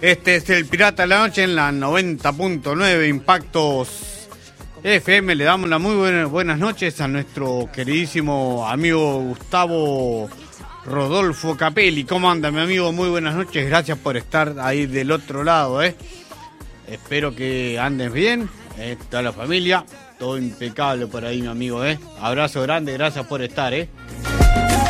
Este es el Pirata de la Noche en la 90.9 Impactos FM. Le damos las muy buenas noches a nuestro queridísimo amigo Gustavo Rodolfo Capelli. ¿Cómo anda, mi amigo? Muy buenas noches. Gracias por estar ahí del otro lado, Espero que andes bien. Toda la familia. Todo impecable por ahí, mi amigo, Abrazo grande. Gracias por estar,